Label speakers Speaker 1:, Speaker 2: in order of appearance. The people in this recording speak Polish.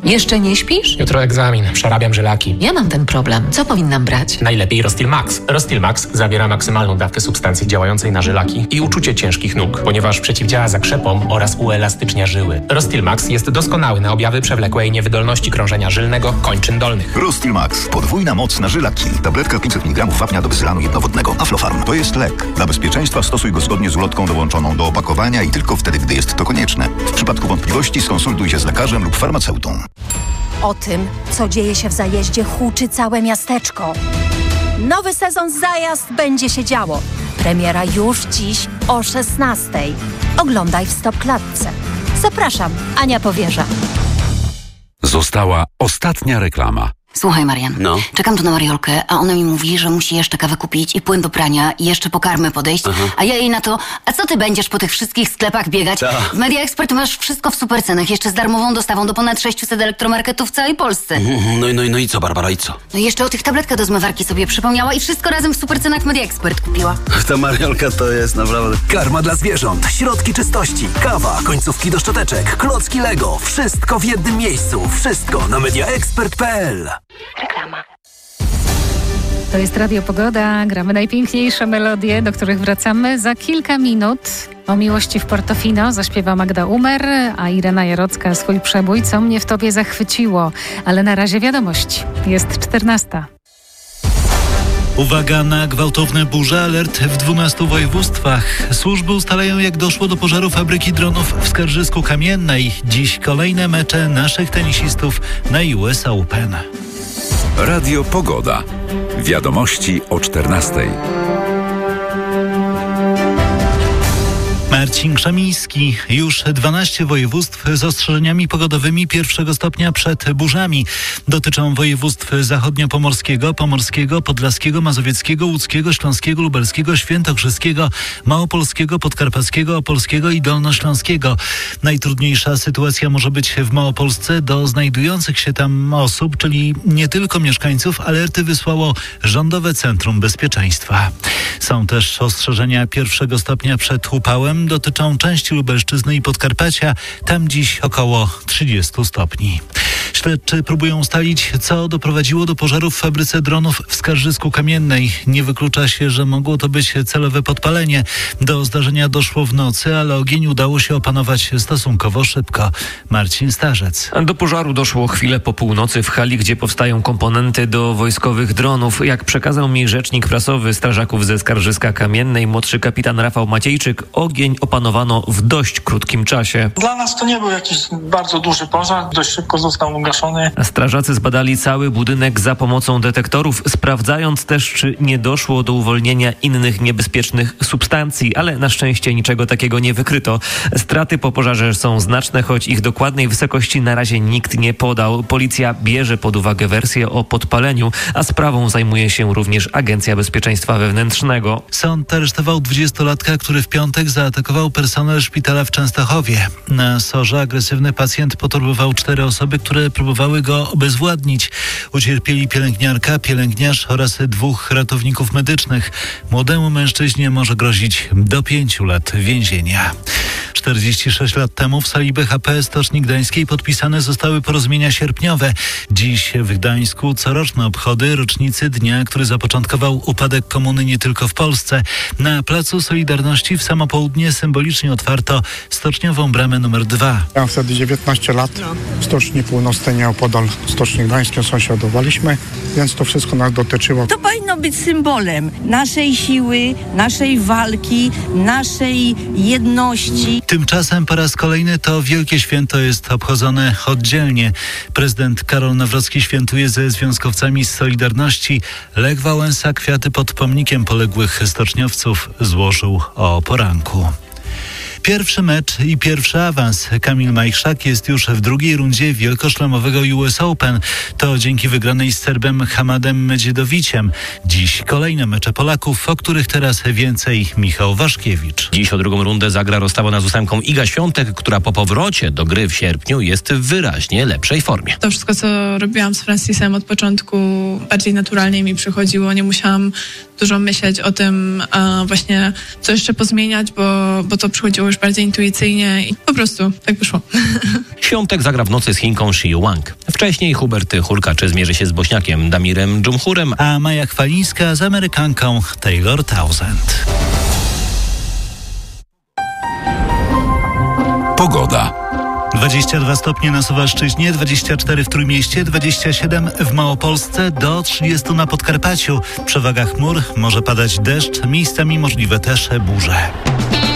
Speaker 1: Jeszcze nie śpisz?
Speaker 2: Jutro egzamin, przerabiam żylaki.
Speaker 1: Ja mam ten problem. Co powinnam brać?
Speaker 2: Najlepiej Rostil Max. Rostil Max zawiera maksymalną dawkę substancji działającej na żylaki i uczucie ciężkich nóg, ponieważ przeciwdziała zakrzepom oraz uelastycznia żyły. Rostil Max jest doskonały na objawy przewlekłej niewydolności krążenia żylnego kończyn dolnych.
Speaker 3: Rostil Max. Podwójna moc na żylaki. Tabletka 500 mg wapnia do bezylanu jednowodnego. Aflofarm. To jest lek. Dla bezpieczeństwa stosuj go zgodnie z ulotką dołączoną do opakowania i tylko wtedy, gdy jest to konieczne. W przypadku wątpliwości skonsultuj się z lekarzem lub farmaceutą.
Speaker 4: O tym, co dzieje się w zajeździe, huczy całe miasteczko. Nowy sezon Zajazd będzie się działo. Premiera już dziś o 16:00. Oglądaj w Stop Klatce. Zapraszam, Ania Powierza.
Speaker 5: Została ostatnia reklama.
Speaker 6: Słuchaj, Marian, czekam tu na Mariolkę, a ona mi mówi, że musi jeszcze kawę kupić i płyn do prania i jeszcze po karmę podejść, a ja jej na to, a co ty będziesz po tych wszystkich sklepach biegać? W Media Expert masz wszystko w supercenach, jeszcze z darmową dostawą do ponad 600 elektromarketów w całej Polsce.
Speaker 5: No i co, Barbara, i co?
Speaker 6: No i jeszcze o tych tabletkach do zmywarki sobie przypomniała i wszystko razem w supercenach Media Expert kupiła.
Speaker 5: Ta Mariolka to jest naprawdę...
Speaker 7: Karma dla zwierząt, środki czystości, kawa, końcówki do szczoteczek, klocki Lego. Wszystko w jednym miejscu. Wszystko na mediaexpert.pl.
Speaker 6: Reklama.
Speaker 8: To jest Radio Pogoda. Gramy najpiękniejsze melodie, do których wracamy za kilka minut. O miłości w Portofino zaśpiewa Magda Umer, a Irena Jarocka swój przebój Co mnie w tobie zachwyciło. Ale na razie wiadomość. Jest 14.
Speaker 9: Uwaga na gwałtowne burze, alert w 12 województwach. Służby ustalają, jak doszło do pożaru fabryki dronów w Skarżysku-Kamiennej. Dziś kolejne mecze naszych tenisistów na US Open.
Speaker 5: Radio Pogoda. Wiadomości o 14:00.
Speaker 9: Marcin Krzemiński. Już 12 województw z ostrzeżeniami pogodowymi pierwszego stopnia przed burzami. Dotyczą województw zachodniopomorskiego, pomorskiego, podlaskiego, mazowieckiego, łódzkiego, śląskiego, lubelskiego, świętokrzyskiego, małopolskiego, podkarpackiego, opolskiego i dolnośląskiego. Najtrudniejsza sytuacja może być w Małopolsce. Do znajdujących się tam osób, czyli nie tylko mieszkańców, alerty wysłało Rządowe Centrum Bezpieczeństwa. Są też ostrzeżenia pierwszego stopnia przed upałem. Dotyczą części Lubelszczyzny i Podkarpacia. Tam dziś około 30 stopni. Śledczy próbują ustalić, co doprowadziło do pożaru w fabryce dronów w Skarżysku-Kamiennej. Nie wyklucza się, że mogło to być celowe podpalenie. Do zdarzenia doszło w nocy, ale ogień udało się opanować stosunkowo szybko. Marcin Starzec.
Speaker 10: Do pożaru doszło chwilę po północy w hali, gdzie powstają komponenty do wojskowych dronów. Jak przekazał mi rzecznik prasowy strażaków ze Skarżyska-Kamiennej, młodszy kapitan Rafał Maciejczyk, ogień opanowano w dość krótkim czasie.
Speaker 11: Dla nas to nie był jakiś bardzo duży pożar, dość szybko został ugaszony.
Speaker 10: Strażacy zbadali cały budynek za pomocą detektorów, sprawdzając też, czy nie doszło do uwolnienia innych niebezpiecznych substancji, ale na szczęście niczego takiego nie wykryto. Straty po pożarze są znaczne, choć ich dokładnej wysokości na razie nikt nie podał. Policja bierze pod uwagę wersję o podpaleniu, a sprawą zajmuje się również Agencja Bezpieczeństwa Wewnętrznego.
Speaker 9: Sąd aresztował 20-latka, który w piątek zaatakował personel szpitala w Częstochowie. Na SOR-ze agresywny pacjent poturbował 4 osoby, które próbowały go obezwładnić. Ucierpieli pielęgniarka, pielęgniarz oraz 2 ratowników medycznych. Młodemu mężczyźnie może grozić do 5 lat więzienia. 46 lat temu w sali BHP Stoczni Gdańskiej podpisane zostały porozumienia sierpniowe. Dziś w Gdańsku coroczne obchody rocznicy dnia, który zapoczątkował upadek komuny nie tylko w Polsce. Na Placu Solidarności w samo południe symbolicznie otwarto stoczniową bramę numer 2.
Speaker 12: Ja mam wtedy 19 lat. W Stoczni Północnej nieopodal Stoczni Gdańskiej sąsiadowaliśmy, więc to wszystko nas dotyczyło.
Speaker 13: To powinno być symbolem naszej siły, naszej walki, naszej jedności.
Speaker 9: Tymczasem po raz kolejny to wielkie święto jest obchodzone oddzielnie. Prezydent Karol Nawrocki świętuje ze związkowcami z Solidarności. Lech Wałęsa kwiaty pod pomnikiem poległych stoczniowców złożył o poranku. Pierwszy mecz i pierwszy awans. Kamil Majchrzak jest już w drugiej rundzie wielkoszlemowego US Open. To dzięki wygranej z Serbem Hamadem Medwiedowiciem. Dziś kolejne mecze Polaków, o których teraz więcej Michał Waszkiewicz.
Speaker 14: Dziś o drugą rundę zagra rozstawiona z 8 Iga Świątek, która po powrocie do gry w sierpniu jest w wyraźnie lepszej formie.
Speaker 15: To wszystko, co robiłam z Francisem od początku, bardziej naturalnie mi przychodziło. Nie musiałam dużo myśleć o tym właśnie, co jeszcze pozmieniać, bo to przychodziło już bardziej intuicyjnie i po prostu tak wyszło.
Speaker 14: Świątek zagra w nocy z Chinką Xiu Wang. Wcześniej Hubert Hurkacz zmierzy się z Bośniakiem Damirem Dżumhurem,
Speaker 9: a Maja Chwalińska z Amerykanką Taylor Townsend.
Speaker 5: Pogoda.
Speaker 9: 22 stopnie na Suwalszczyźnie, 24 w Trójmieście, 27 w Małopolsce, do 30 na Podkarpaciu. Przewaga chmur, może padać deszcz, miejscami możliwe też burze.